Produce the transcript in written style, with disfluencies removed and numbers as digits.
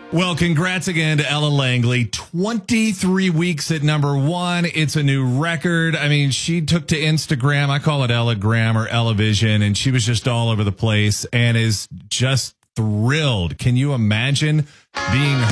Well, congrats again to Ella Langley. 23 weeks at number one. It's a new record. I mean, she took to Instagram. I call it Ellagram or Ellavision, and she was just all over the place and is just thrilled. Can you imagine being